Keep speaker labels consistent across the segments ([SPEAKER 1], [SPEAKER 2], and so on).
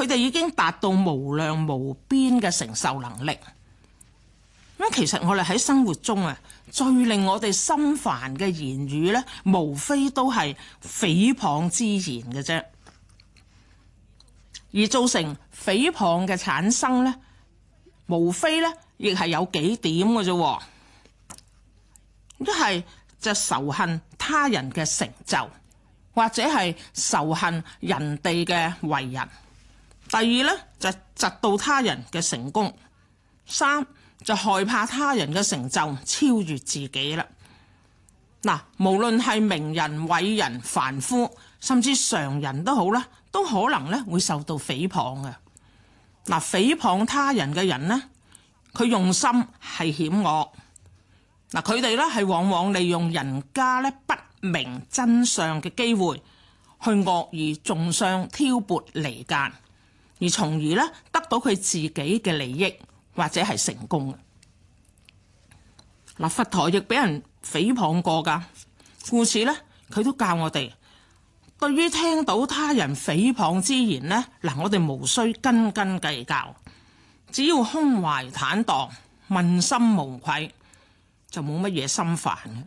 [SPEAKER 1] 佢哋已經達到無量無邊嘅承受能力。咁其實我哋喺生活中啊，最令我哋心煩嘅言語呢，無非都係誹謗之言嘅啫。而造成誹謗嘅產生呢，無非呢亦係有幾點嘅啫。一係就仇恨他人嘅成就，或者係仇恨人哋嘅為人。第二呢，就嫉妒他人嘅成功。三就害怕他人嘅成就超越自己啦。嗱，無論係名人、偉人、凡夫，甚至常人都好啦，都可能咧會受到誹謗嘅。嗱，誹謗他人嘅人呢，佢用心係險惡。嗱，佢哋咧係往往利用人家咧不明真相嘅機會，去惡意中傷、挑撥離間，而從而咧得到佢自己嘅利益或者係成功。嗱，佛陀亦俾人誹謗過㗎，故此咧佢都教我哋，對於聽到他人誹謗之言呢，嗱，我哋無需斤斤計較，只要胸懷坦蕩、問心無愧，就冇乜嘢心煩嘅。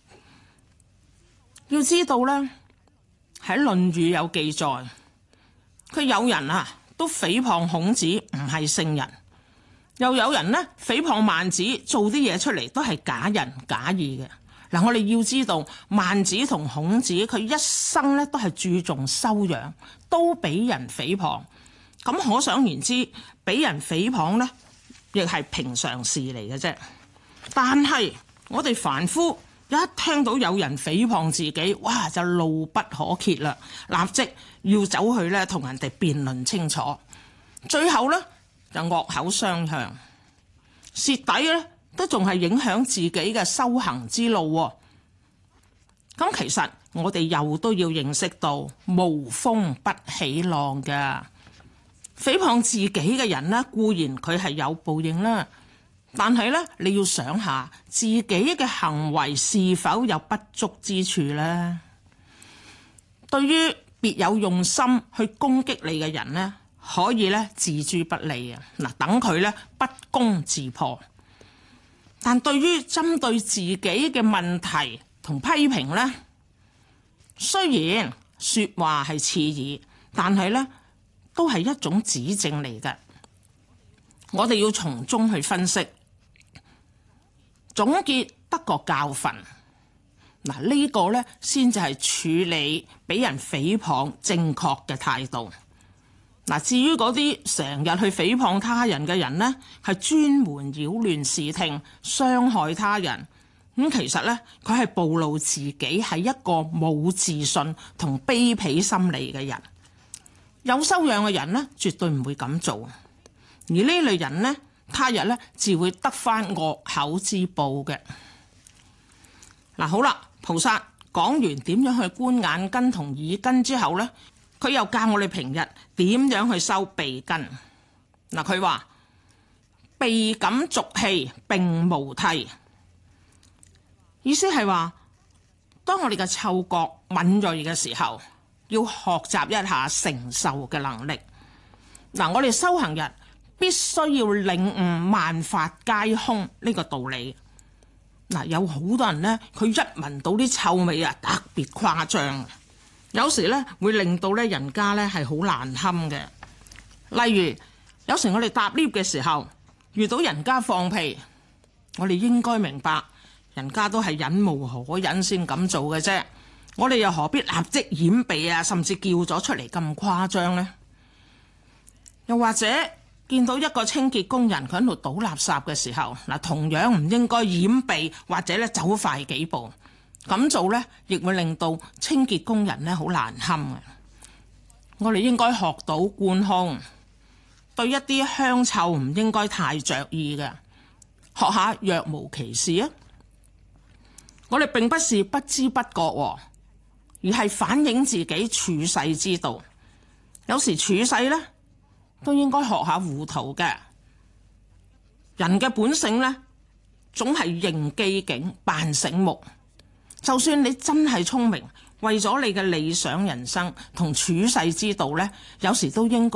[SPEAKER 1] 要知道咧，喺《論語》有記載，佢有人啊都誹謗孔子唔係聖人，又有人呢誹謗孟子做啲嘢出嚟都係假仁假義嘅。嗱，我哋要知道孟子同孔子佢一生咧都係注重修養，都俾人誹謗。咁可想而知，俾人誹謗呢亦係平常事嚟嘅啫。但係我哋凡夫一聽到有人誹謗自己，哇就怒不可遏啦，立即要走去咧同人哋辯論清楚，最後咧就惡口相向，蝕底咧都仲係影響自己嘅修行之路喎。咁其實我哋又都要認識到無風不起浪㗎，誹謗自己嘅人呢，固然佢係有報應啦，但係咧你要想下自己嘅行為是否有不足之處呢？對於別有用心去攻擊你嘅人呢，可以咧置諸不理啊！嗱，等佢咧不攻自破。但對於針對自己嘅問題同批評呢，雖然說話係刺耳，但係咧都係一種指正嚟嘅。我哋要從中去分析，總結得個教訓。嗱，呢個咧先至係處理俾人誹謗正確嘅態度。嗱，至於嗰啲成日去誹謗他人嘅人呢，係專門擾亂視聽、傷害他人。其實呢，佢係暴露自己係一個冇自信同卑鄙心理嘅人。有修養嘅人呢，絕對唔會咁做。而呢類人呢，他日呢，自會得返惡口之報嘅。嗱，好啦，菩薩講完點樣去觀眼根同耳根之後呢，佢又教我哋平日點樣去修鼻根。嗱，佢話鼻感濁氣並無涕，意思係話當我哋嘅嗅覺敏銳嘅時候，要學習一下承受嘅能力。嗱，我哋修行人必須要領悟萬法皆空呢個道理。嗱，有好多人呢，佢一聞到啲臭味啊，特別誇張。有時咧會令到咧人家咧係好難堪嘅。例如有時我哋搭 lift 嘅時候遇到人家放屁，我哋應該明白人家都係忍無可忍先咁做嘅啫。我哋又何必立即掩鼻啊，甚至叫咗出嚟咁誇張呢？又或者見到一個清潔工人佢喺度倒垃圾嘅時候，嗱，同樣唔應該掩鼻或者咧走快幾步。咁做呢，亦會令到清潔工人呢好難堪嘅。我哋應該學到觀空，對一啲香臭唔應該太着意嘅，學下若無其事啊！我哋並不是不知不覺，而係反映自己處世之道。有時處世呢，都應該學下糊塗嘅。人嘅本性呢，總係認機警、扮醒目。就算你真係聰明，為咗你嘅理想人生同處世之道呢，有時都應該